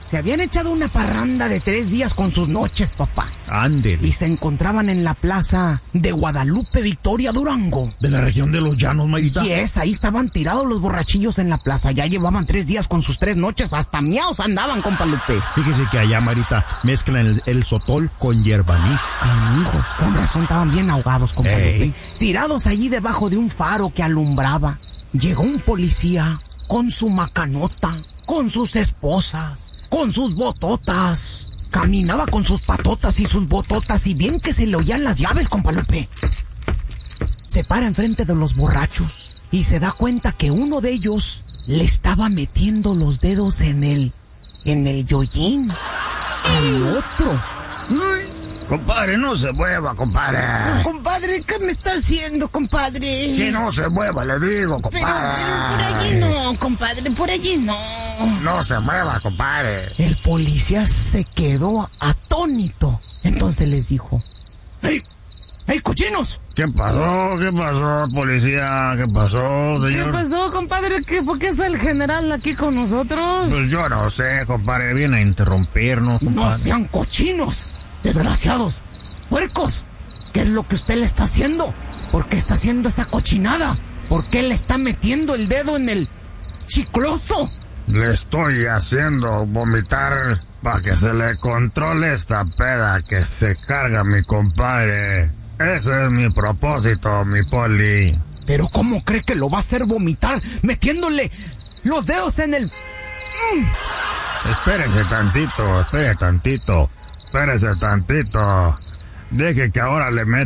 Se habían echado una parranda de 3 días con sus noches, papá. Ándele. Y se encontraban en la plaza de Guadalupe, Victoria, Durango. ¿De la región de los llanos, Mayita? Y ahí estaban tirados los borrachillos en la plaza. Ya llevaban 3 días con sus 3 noches. Hasta miaos andaban, compa Lupe. Fíjese que allá, Marita, mezclan el sotol con hierbanís. Amigo, con razón estaban bien ahogados, compa Lupe. Tirados allí debajo de un faro que alumbraba. Llegó un policía con su macanota, con sus esposas, con sus bototas. Caminaba con sus patotas y sus bototas y bien que se le oían las llaves, compa Lupe. Se para enfrente de los borrachos y se da cuenta que uno de ellos le estaba metiendo los dedos en el yoyín al otro. Ay, compadre, no se mueva, compadre. Compadre, ¿qué me está haciendo, compadre? Que no se mueva, le digo, compadre. Pero por allí no, compadre, por allí no. No se mueva, compadre. El policía se quedó atónito. Entonces les dijo: ¡Hey, cochinos! ¿Qué pasó, policía? ¿Qué pasó, señor? ¿Qué pasó, compadre? ¿Por qué está el general aquí con nosotros? Pues yo no sé, compadre, viene a interrumpirnos, compadre. No sean cochinos, desgraciados, puercos. ¿Qué es lo que usted le está haciendo? ¿Por qué está haciendo esa cochinada? ¿Por qué le está metiendo el dedo en el chicloso? Le estoy haciendo vomitar para que se le controle esta peda que se carga mi compadre. Ese es mi propósito, mi poli. ¿Pero cómo cree que lo va a hacer vomitar metiéndole los dedos en el...? Espérese tantito. Deje que ahora le meta